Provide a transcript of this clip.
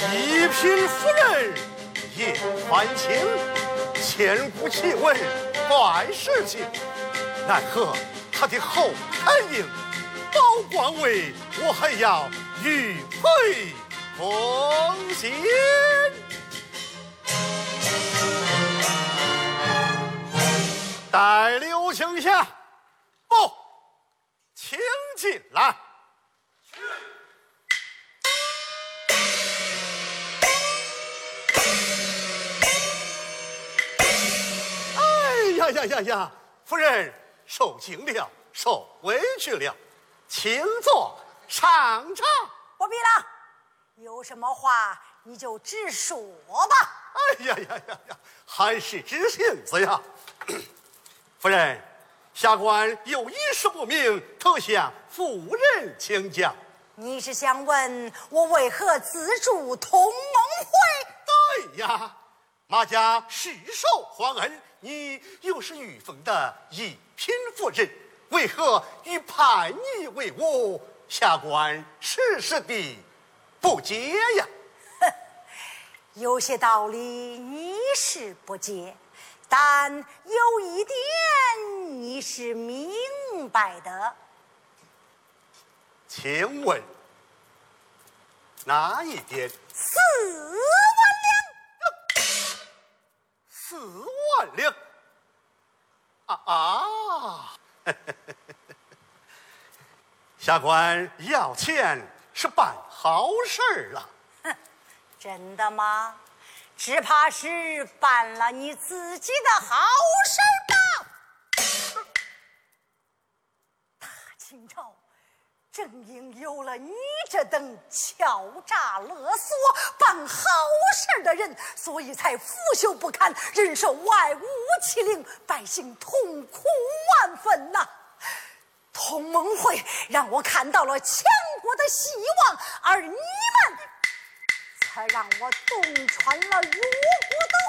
一品夫人叶传情，千古奇闻怪事情，奈何他的后台应保官位，我还要迂回奉献。待刘卿下，不，请进来。呀！夫人受惊了，受委屈了，请坐上茶。 不必了，有什么话你就直说吧。 呀！还是知性子呀。夫人，下官有一事不明，特向夫人请教。 你是想问我为何资助同盟会？ 对呀，马家世受皇恩，你又是御风的一品夫人，为何与叛逆为伍？下官实的不解呀。 有些道理你是不解，但有一点你是明白的。 请问哪一点 ？4 万两。4万两啊！下官要钱是办好事了。 哼，真的吗？只怕是办了你自己的好事吧。大清朝正因有了你这等敲诈勒索办好事的人，所以才腐朽不堪，忍受外侮欺凌，百姓痛苦万分呐。同盟会让我看到了强国的希望，而你们才让我洞穿了辱国的